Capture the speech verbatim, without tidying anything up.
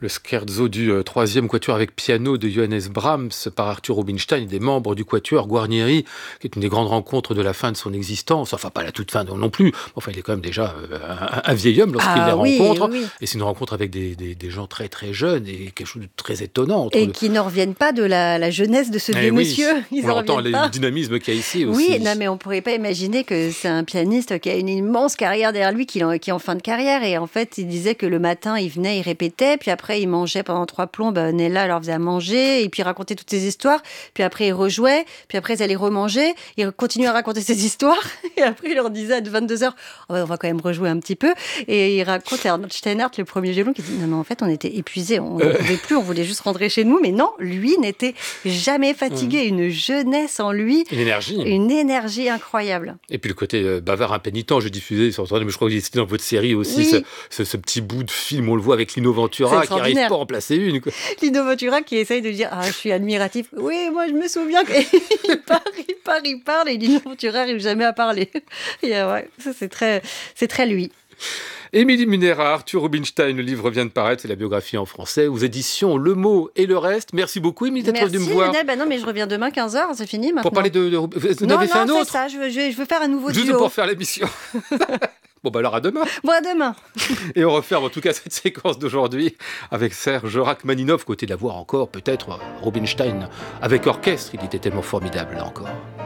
Le scherzo du euh, troisième quatuor avec piano de Johannes Brahms par Arthur Rubinstein, des membres du quatuor Guarnieri, qui est une des grandes rencontres de la fin de son existence. Enfin, pas la toute fin non plus. Enfin, il est quand même déjà euh, un, un vieil homme lorsqu'il Ah les oui, rencontre. oui. Et c'est une rencontre avec des, des, des gens très très jeunes et quelque chose de très étonnant. Entre Et le... qui ne reviennent pas de la, la jeunesse de ce Eh vieux oui, monsieur. Ils on en entend reviennent le pas. dynamisme qu'il y a ici aussi. Oui, non, mais on ne pourrait pas imaginer que c'est un pianiste qui a une immense carrière derrière lui, qui est en, qui est en fin de carrière. Et en fait, il disait que le matin, il venait, il répétait, puis après, il mangeait pendant trois plombes. Nella leur faisait à manger, et puis il racontait toutes ses histoires. Puis après, il rejouait, puis après, ils allaient remanger. Il continuait à raconter ses histoires. Et après, il leur disait à vingt-deux heures, oh, on va quand même rejouer un petit peu. Et il raconte à Arnold Steinhardt, le premier violon, qui dit, non, mais en fait, on était épuisés, on ne Euh. pouvait plus, on voulait juste rentrer chez nous. Mais non, lui n'était jamais fatigué. Une jeunesse en lui. Une énergie. Une énergie incroyable. Et puis le côté euh, bavard impénitent, je diffusais sur Internet, mais je crois que c'était dans votre série aussi, Oui. ce, ce, ce petit bout de film, on le voit avec Lino Ventura, qui n'arrive pas à en placer une. Quoi. Lino Ventura qui essaye de dire « Ah, je suis admiratif. Oui, moi, je me souviens qu'il parle, il parle, il parle, et Lino Ventura n'arrive jamais à parler. » Et euh, ouais, ça, c'est très, c'est très lui. Émilie Munera, Arthur Rubinstein, le livre vient de paraître, c'est la biographie en français, aux éditions Le Mot et le Reste. Merci beaucoup, Émilie, d'être venue me voir. Merci, Lionel. Ben non, mais je reviens demain, quinze heures, c'est fini maintenant. Pour parler de... de vous non, avez non, fait un autre c'est ça, je veux, je, je veux faire un nouveau Juste duo. pour faire l'émission. Bon, bah alors à demain. Bon, à demain. Et on referme en tout cas cette séquence d'aujourd'hui avec Serge Rachmaninov, côté de la voix encore, peut-être Rubinstein avec orchestre. Il était tellement formidable là encore.